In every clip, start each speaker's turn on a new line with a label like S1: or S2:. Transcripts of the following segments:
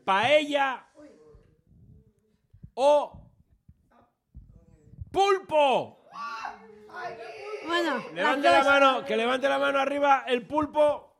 S1: paella o pulpo.
S2: Bueno,
S1: Que levante la mano arriba el pulpo.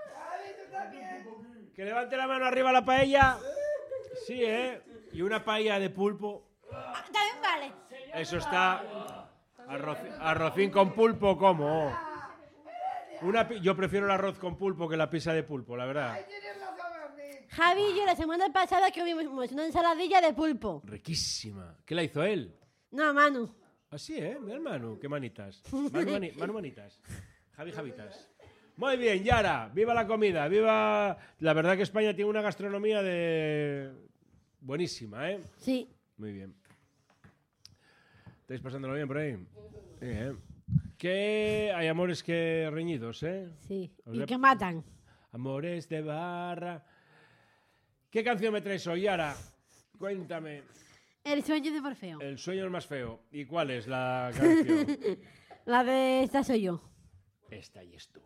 S1: Que levante la mano arriba la paella. Sí, ¿eh? Y una paella de pulpo.
S2: también vale.
S1: Eso está. Arrocín con pulpo, ¿cómo? Yo prefiero el arroz con pulpo que la pizza de pulpo, la verdad.
S2: Javi y yo la semana pasada comimos una ensaladilla de pulpo.
S1: Riquísima. ¿Qué la hizo él?
S2: No, Manu.
S1: Así, Mira el Manu, qué manitas. Manu manitas. Javi Javitas. Muy bien, Yara, viva la comida, viva... La verdad que España tiene una gastronomía buenísima, ¿eh?
S2: Sí.
S1: Muy bien. ¿Estáis pasándolo bien por ahí? Sí, ¿Qué? Hay amores que reñidos, ¿eh?
S2: Sí, y que matan.
S1: Amores de barra. ¿Qué canción me traes hoy, Yara? Cuéntame.
S2: El sueño de Morfeo.
S1: El sueño es más feo. ¿Y cuál es la canción?
S2: La de Esta soy yo.
S1: Esta y es tú.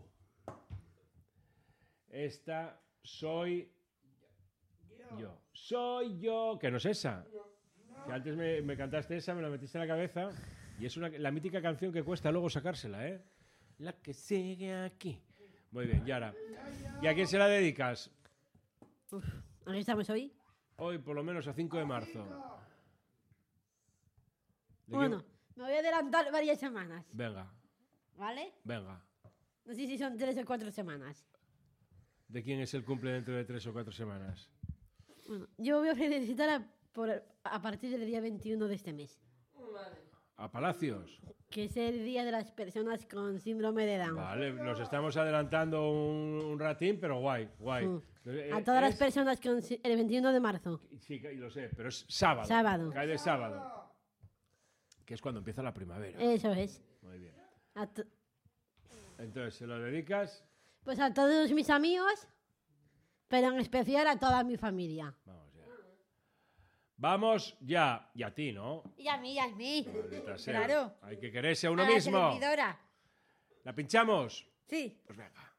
S1: Esta soy yo. Soy yo. Que no es esa. Que antes me cantaste esa, me la metiste en la cabeza. Y es la mítica canción que cuesta luego sacársela, ¿eh? La que sigue aquí. Muy bien, Yara. ¿Y a quién se la dedicas?
S2: ¿A qué estamos hoy?
S1: Hoy, por lo menos, a 5 de marzo.
S2: Bueno, me voy a adelantar varias semanas.
S1: Venga.
S2: ¿Vale?
S1: Venga.
S2: No sé si son 3 o 4 semanas.
S1: ¿De quién es el cumple dentro de 3 o 4 semanas?
S2: Bueno, yo voy a felicitar a partir del día 21 de este mes.
S1: ¿A Palacios?
S2: Que es el día de las personas con síndrome de Down.
S1: Vale, nos estamos adelantando un ratín, pero guay.
S2: A todas las personas con el 21 de marzo.
S1: Sí, y lo sé, pero es sábado.
S2: Sábado.
S1: Cae de sábado. Que es cuando empieza la primavera.
S2: Eso es.
S1: Muy bien. Entonces, ¿se lo dedicas?
S2: Pues a todos mis amigos, pero en especial a toda mi familia.
S1: Vamos ya. Y a ti, ¿no?
S2: Y a mí,
S1: Maldita sea.
S2: Claro.
S1: Hay que quererse a uno
S2: A la
S1: mismo.
S2: servidora.
S1: ¿La pinchamos?
S2: Sí.
S1: Pues venga.